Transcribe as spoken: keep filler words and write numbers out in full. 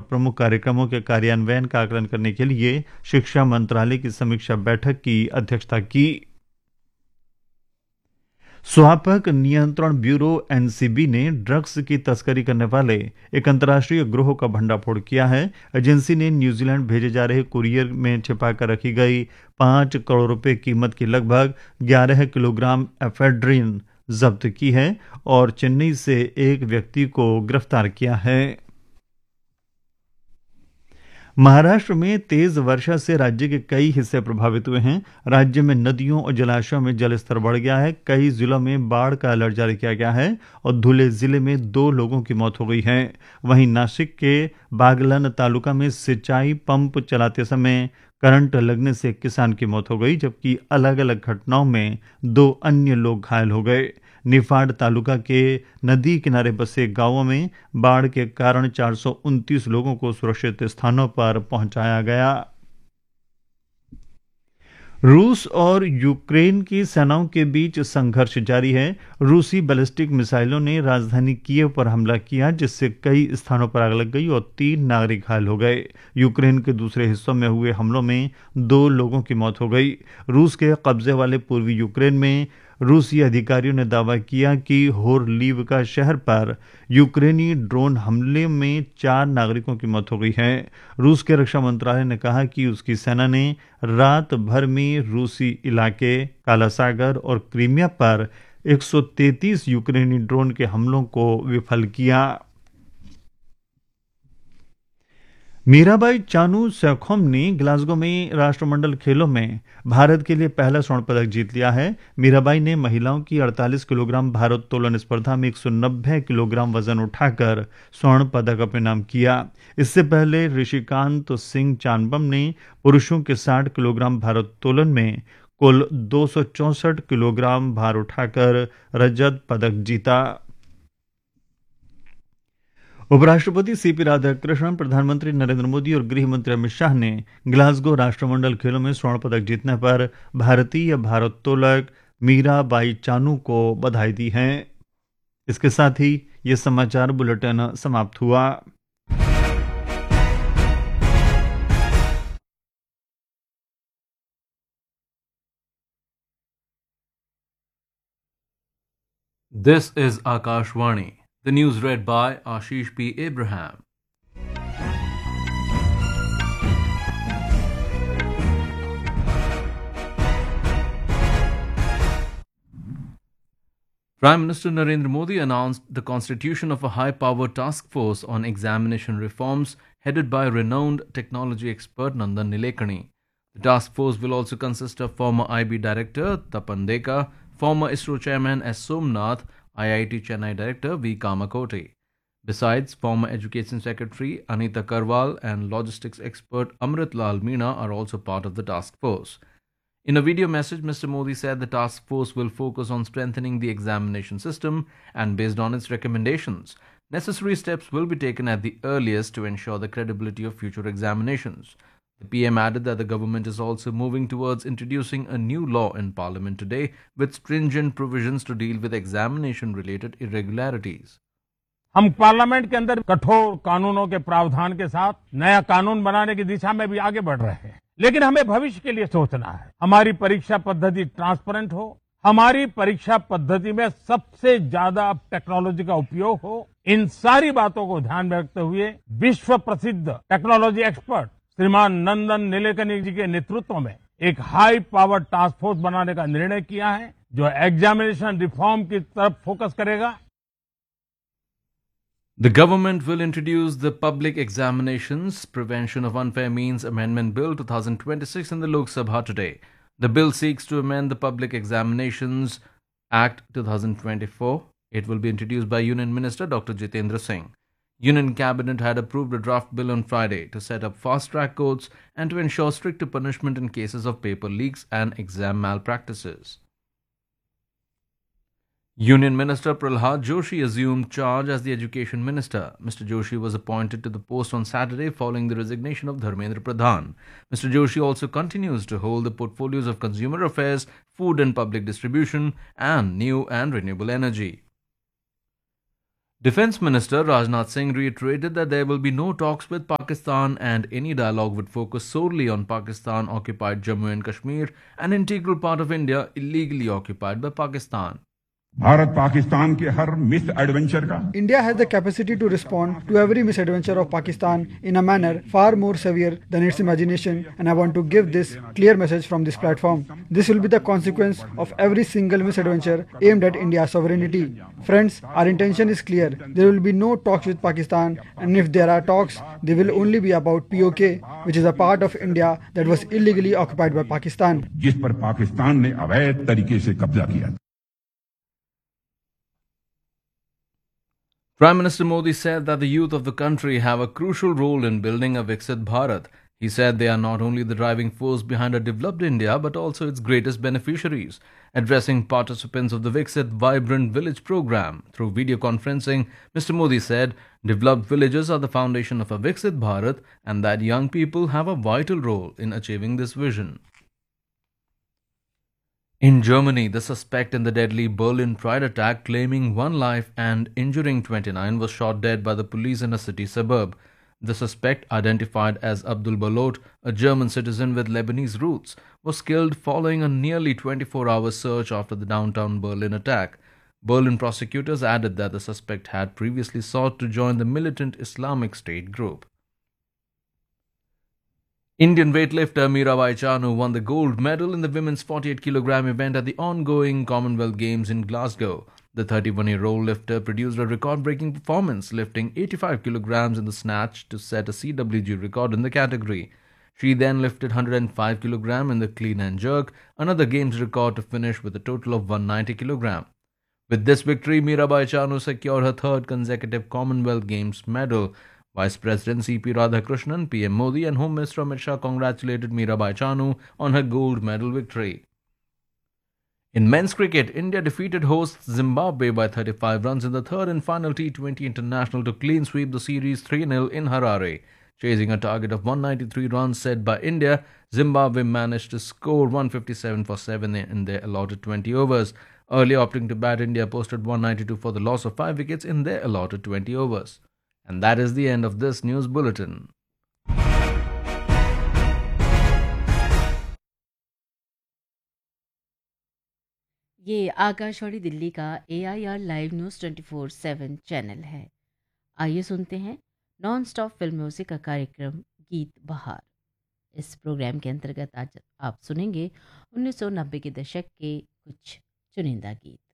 प्रमुख कार्यक्रमों के कार्यान्वयन का आकलन करने के लिए शिक्षा मंत्रालय की समीक्षा बैठक की अध्यक्षता की। स्वापक नियंत्रण ब्यूरो एनसीबी ने ड्रग्स की तस्करी करने वाले एक अंतर्राष्ट्रीय गिरोह का भंडाफोड़ किया है। एजेंसी ने न्यूजीलैंड भेजे जा रहे कुरियर में छिपाकर रखी गई पांच करोड़ रुपए कीमत की लगभग ग्यारह किलोग्राम एफेड्रिन जब्त की है और चेन्नई से एक व्यक्ति को गिरफ्तार किया है। महाराष्ट्र में तेज वर्षा से राज्य के कई हिस्से प्रभावित हुए हैं। राज्य में नदियों और जलाशयों में जलस्तर बढ़ गया है। कई जिलों में बाढ़ का अलर्ट जारी किया गया है और धुले जिले में दो लोगों की मौत हो गई है। वहीं नासिक के बागलन तालुका में सिंचाई पंप चलाते समय करंट लगने से एक किसान की मौत हो गई, जबकि अलग अलग घटनाओं में दो अन्य लोग घायल हो गए। निफाड तालुका के नदी किनारे बसे गांवों में बाढ़ के कारण चार सौ उनतीस लोगों को सुरक्षित स्थानों पर पहुंचाया गया। रूस और यूक्रेन की सेनाओं के बीच संघर्ष जारी है। रूसी बैलिस्टिक मिसाइलों ने राजधानी कीव पर हमला किया, जिससे कई स्थानों पर आग लग गई और तीन नागरिक घायल हो गए। यूक्रेन के दूसरे हिस्सों में हुए हमलों में दो लोगों की मौत हो गई। रूस के कब्जे वाले पूर्वी यूक्रेन में रूसी अधिकारियों ने दावा किया कि होरलीवका शहर पर यूक्रेनी ड्रोन हमले में चार नागरिकों की मौत हो गई है। रूस के रक्षा मंत्रालय ने कहा कि उसकी सेना ने रात भर में रूसी इलाके काला सागर और क्रीमिया पर एक सौ तैंतीस यूक्रेनी ड्रोन के हमलों को विफल किया। मीराबाई चानू सैखोम ने ग्लासगो में राष्ट्रमंडल खेलों में भारत के लिए पहला स्वर्ण पदक जीत लिया है। मीराबाई ने महिलाओं की अड़तालीस किलोग्राम भारोत्तोलन स्पर्धा में एक सौ नब्बे किलोग्राम वजन उठाकर स्वर्ण पदक अपने नाम किया। इससे पहले ऋषिकांत सिंह चानबम ने पुरुषों के साठ किलोग्राम भारोत्तोलन में कुल दो सौ चौसठ किलोग्राम भार उठाकर रजत पदक जीता। उपराष्ट्रपति सीपी राधाकृष्णन, प्रधानमंत्री नरेंद्र मोदी और गृह मंत्री अमित शाह ने ग्लासगो राष्ट्रमंडल खेलों में स्वर्ण पदक जीतने पर भारतीय भारोत्तोलक मीराबाई चानू को बधाई दी है। इसके साथ ही ये समाचार बुलेटिन समाप्त हुआ। This is Akashvani. The news read by Ashish P. Abraham. Prime Minister Narendra Modi announced the constitution of a high-powered task force on examination reforms headed by renowned technology expert Nandan Nilekani. The task force will also consist of former I B Director Tapan Deka, former ISRO Chairman S. Somnath, I I T Chennai Director V. Kamakoti. Besides, former Education Secretary Anita Karwal and logistics expert Amrit Lal Meena are also part of the task force. In a video message, Mister Modi said the task force will focus on strengthening the examination system and based on its recommendations, necessary steps will be taken at the earliest to ensure the credibility of future examinations. The P M added that the government is also moving towards introducing a new law in Parliament today with stringent provisions to deal with examination-related irregularities. हम parliament के अंदर कठोर कानूनों के प्रावधान के साथ नया कानून बनाने की दिशा में भी आगे बढ़ रहे हैं, लेकिन हमें भविष्य के लिए सोचना है। हमारी परीक्षा पद्धति ट्रांसपेरेंट हो, हमारी परीक्षा पद्धति में सबसे ज्यादा टेक्नोलॉजी का उपयोग हो। इन सारी बातों को ध्यान में रखते हुए विश्व प्रसिद्ध टेक्नोलॉजी एक्सपर्ट श्रीमान नंदन नीलेकनी जी के नेतृत्व में एक हाई पावर टास्क फोर्स बनाने का निर्णय किया है, जो एग्जामिनेशन रिफॉर्म की तरफ फोकस करेगा। The government will introduce the Public Examinations Prevention of Unfair Means Amendment Bill twenty twenty-six in the Lok Sabha today. The bill seeks to amend the Public Examinations Act twenty twenty-four. It will be introduced by Union Minister Doctor Jitendra Singh. Union Cabinet had approved a draft bill on Friday to set up fast-track courts and to ensure stricter punishment in cases of paper leaks and exam malpractices. Union Minister Pralhad Joshi assumed charge as the Education Minister. Mister Joshi was appointed to the post on Saturday following the resignation of Dharmendra Pradhan. Mister Joshi also continues to hold the portfolios of Consumer Affairs, Food and Public Distribution, and New and Renewable Energy. Defense Minister Rajnath Singh reiterated that there will be no talks with Pakistan and any dialogue would focus solely on Pakistan occupied Jammu and Kashmir, an integral part of India illegally occupied by Pakistan. Bharat Pakistan के हर miss adventure का India has the capacity to respond to every misadventure of Pakistan in a manner far more severe than its imagination, and I want to give this clear message from this platform. This will be the consequence of every single misadventure aimed at India's sovereignty. Friends, our intention is clear. There will be no talks with Pakistan, and if there are talks, they will only be about P O K, which is a part of India that was illegally occupied by Pakistan. जिस पर पाकिस्तान ने अवैध तरीके से कब्जा किया। Prime Minister Modi said that the youth of the country have a crucial role in building a Viksit Bharat. He said they are not only the driving force behind a developed India but also its greatest beneficiaries. Addressing participants of the Viksit Vibrant Village program through video conferencing, Mister Modi said developed villages are the foundation of a Viksit Bharat and that young people have a vital role in achieving this vision. In Germany, the suspect in the deadly Berlin Pride attack, claiming one life and injuring twenty-nine, was shot dead by the police in a city suburb. The suspect, identified as Abdul Balot, a German citizen with Lebanese roots, was killed following a nearly twenty-four hour search after the downtown Berlin attack. Berlin prosecutors added that the suspect had previously sought to join the militant Islamic State group. Indian weightlifter Mirabai Chanu won the gold medal in the women's forty-eight kilogram event at the ongoing Commonwealth Games in Glasgow. The thirty-one-year-old lifter produced a record-breaking performance, lifting eighty-five kilograms in the snatch to set a C W G record in the category. She then lifted one hundred five kilograms in the clean and jerk, another Games record, to finish with a total of one hundred ninety kilograms. With this victory, Mirabai Chanu secured her third consecutive Commonwealth Games medal. Vice President C P Radhakrishnan, P M Modi and Home Minister Amit Shah congratulated Mirabai Chanu on her gold medal victory. In men's cricket, India defeated hosts Zimbabwe by thirty-five runs in the third and final T twenty international to clean sweep the series three nil in Harare. Chasing a target of one hundred ninety-three runs set by India, Zimbabwe managed to score one hundred fifty-seven for seven in their allotted twenty overs. Early opting to bat, India posted one hundred ninety-two for the loss of five wickets in their allotted twenty overs. And that is the end of this news bulletin. ये आकाशवाणी दिल्ली का ए I R live news twenty four seven channel है। आइए सुनते हैं non stop film music का कार्यक्रम गीत बहार। इस प्रोग्राम के अंतर्गत आज आप सुनेंगे उन्नीस सौ नब्बे के दशक के कुछ चुनिंदा गीत।